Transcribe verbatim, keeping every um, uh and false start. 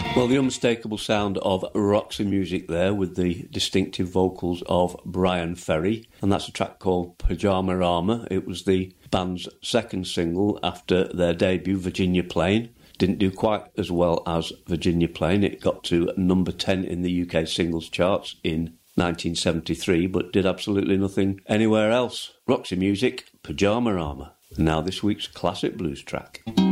Well, the unmistakable sound of Roxy Music there with the distinctive vocals of Brian Ferry, and that's a track called Pyjamarama. It was the band's second single after their debut, Virginia Plain. Didn't do quite as well as Virginia Plain. It got to number ten in the U K singles charts in nineteen seventy-three, but did absolutely nothing anywhere else. Roxy Music, Pyjamarama. And now this week's classic blues track.